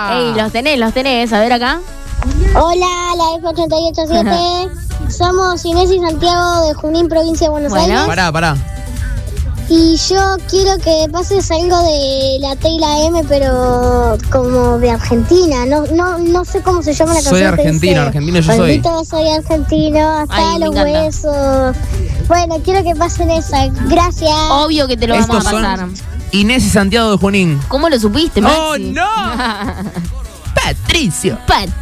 ¡Hola! Ey, los tenés. A ver acá. Hola, la F887. Somos Inés y Santiago de Junín, provincia de Buenos Aires. Pará. Y yo quiero que pases algo de la T y la M, pero como de Argentina. No sé cómo se llama la canción. Soy argentino yo soy. Maldito soy argentino, hasta Ay, me los encanta. huesos. Bueno, quiero que pasen esa. Gracias. Obvio que te lo vamos Estos a pasar. son Inés y Santiago de Junín. ¿Cómo lo supiste, Maxi? ¡Oh, no! Patricio.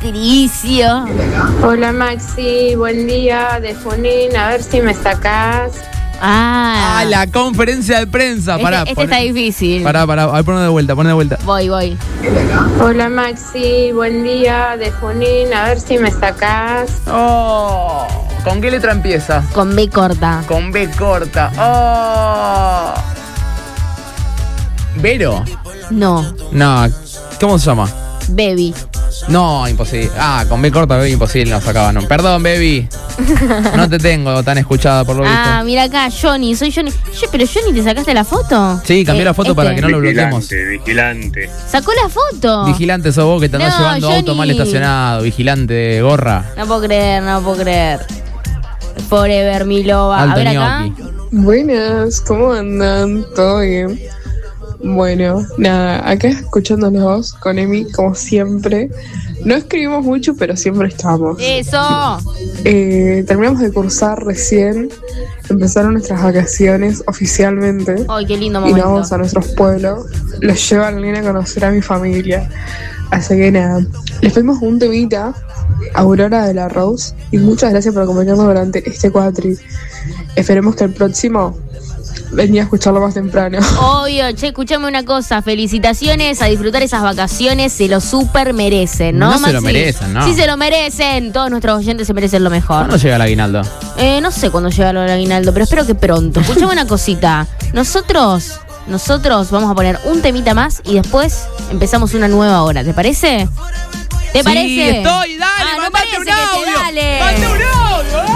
Hola Maxi, buen día de Junín, a ver si me sacás. Ah, La conferencia de prensa. Pará. Este está difícil. Pará. A ver, ponlo de vuelta. Voy. Hola Maxi, buen día de Junín, a ver si me sacás. Oh, ¿con qué letra empieza? Con B corta. Con B corta. Oh. ¿Vero? No, No, ¿cómo se llama? baby. No, imposible. Con B corta, baby, imposible, no sacaba, no. Perdón, baby. No te tengo tan escuchada por lo visto. Mira acá, Johnny, soy Johnny. Pero Johnny, ¿te sacaste la foto? Sí, cambié la foto para que no lo bloqueemos. Vigilante. ¿Sacó la foto? Vigilante sos vos que te andás No, llevando auto Johnny. mal estacionado. Vigilante, gorra. No puedo creer. Forever, mi loba. Alto A ver acá. gnocchi. Buenas, ¿cómo andan? ¿Todo bien? Bueno, nada, acá escuchándonos con Emi, como siempre. No escribimos mucho, pero siempre estamos. ¡Eso! Terminamos de cursar recién, empezaron nuestras vacaciones oficialmente. ¡Ay, qué lindo Y momento! nos vamos a nuestros pueblos. Los llevo al nene a conocer a mi familia. Así que nada, les pedimos un temita, Aurora de la Rose. Y muchas gracias por acompañarnos durante este cuatri. Esperemos que el próximo venía a escucharlo más temprano. Obvio, che, escuchame una cosa. Felicitaciones a disfrutar esas vacaciones. Se lo súper merecen, ¿no, No se Maxi? lo merecen, ¿no? Sí se lo merecen. Todos nuestros oyentes se merecen lo mejor. ¿Cuándo llega el aguinaldo? No sé cuándo llega lo del aguinaldo, pero espero que pronto. Escuchame una cosita. Nosotros vamos a poner un temita más y después empezamos una nueva hora. ¿Te parece? ¿Te parece? Sí, estoy, dale, no mandate parece un que te audio. dale. Mandate un audio.